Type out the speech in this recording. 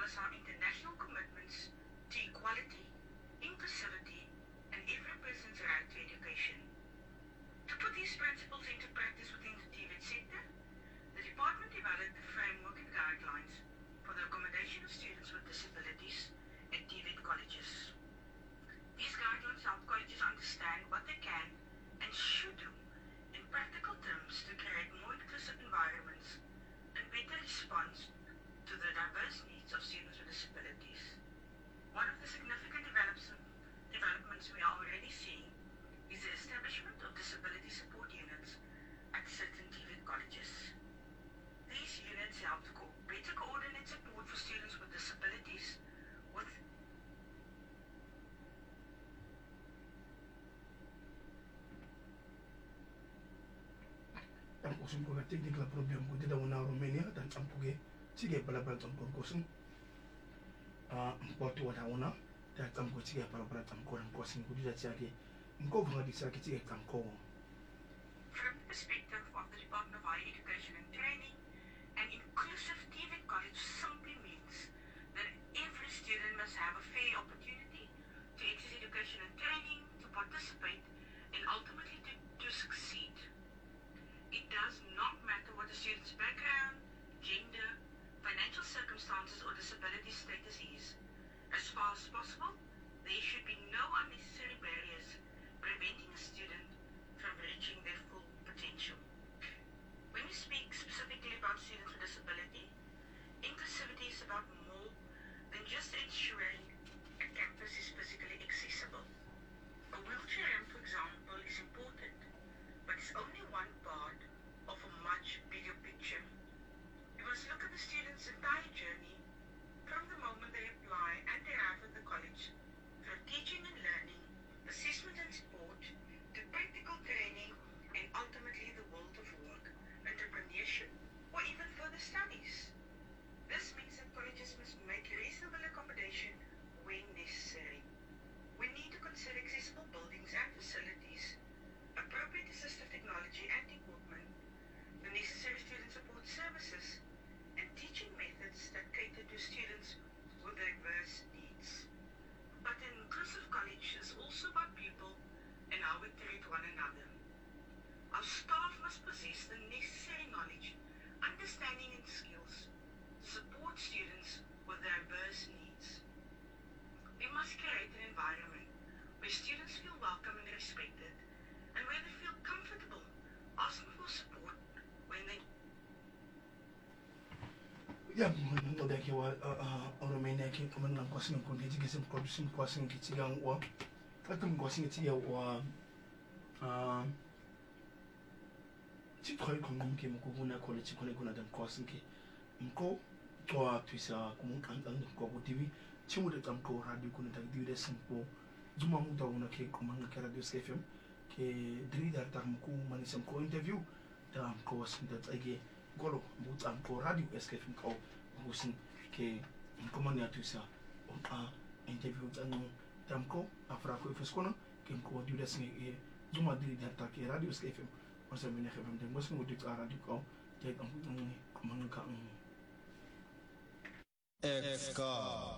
as our international commitments to equality, inclusivity, and every person's right to education. To put these principles into practice within the TVET sector, the department developed the framework and guidelines for the accommodation of students with disabilities at TVET colleges. These guidelines help colleges understand what they can and should do in practical terms to create more inclusive environments and better response to the diverse needs of students with disabilities. One of the significant developments we are already seeing is the establishment of disability support units at certain TVET colleges. These units help to better coordinate support for students with disabilities with dan kosong ko technical problem ko dida wana Romania dan ampuge sige balabal tampor kosong portu wata wana dan tamko sige balabal tampor kosong ko dida sige mko vanga di sige sige tamko. From the perspective of the Department of Higher Education and Training, an inclusive TVET college simply means that every student must have a fair opportunity to access education and training, to participate, and ultimately to succeed. It does not matter what the student's background, gender, financial circumstances, or disability status is. As far as possible, there should be no unnecessary barriers preventing a student from reaching their full potential. When we speak specifically about students with disability, inclusivity is about more than just ensuring a campus is physically accessible. A wheelchair ramp, for example, is important, but it's only one part of a much bigger picture. We must look at the student's entire journey from the moment they apply and arrive at the college, through teaching and learning, assessment and support, to practical training, and ultimately the world of work, entrepreneurship, or even further studies. This means that colleges must make reasonable accommodation when necessary. We need to consider accessible buildings and facilities, appropriate assistive technology and equipment, the necessary student support services, and teaching methods that cater to students with diverse needs. But an inclusive college is also about people and how we treat one another. Our staff must possess the necessary knowledge, understanding, and skills to support students with diverse needs. We must create an environment where students feel welcome and respected, and where they feel comfortable asking for support when they ya mo da ke wa Romania ke kuma nan kosong ko ke jigisin production kosong ke cigan wa atum kosong ke cigan wa ci koy ko ngum ke mo ko guna ko le ci ko le guna dan kosong ke mko to tuisa ko mun kan dan ko ko tv ci mu da tam ko radio ko ta diu de simpo juma mu da wona ke ko man ka radio FM ke dri dar tar mu ko man sam ko interview da ko wasin da tsage golo mu tam ko radio SKFM ko musin ke ko man ya tuisa interview dan tam ko afra ko feskono ke ko diu de sin juma dri dar tar ke radio SKFM on sa mene FM de musin mu dit radio ko te ko man ka FK